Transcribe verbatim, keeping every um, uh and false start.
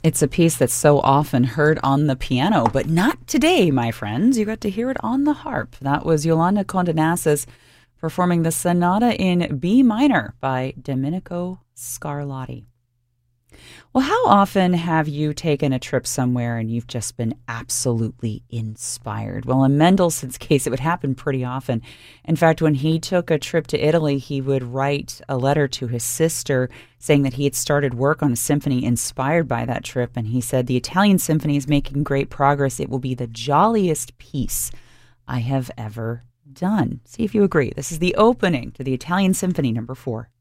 It's a piece that's so often heard on the piano, but not today, my friends. You got to hear it on the harp. That was Yolanda Condenasas performing the Sonata in B minor by Domenico Scarlatti. Well, how often have you taken a trip somewhere and you've just been absolutely inspired? Well, in Mendelssohn's case, it would happen pretty often. In fact, when he took a trip to Italy, he would write a letter to his sister saying that he had started work on a symphony inspired by that trip. And he said, "The Italian symphony is making great progress. It will be the jolliest piece I have ever done." See if you agree. This is the opening to the Italian Symphony number four.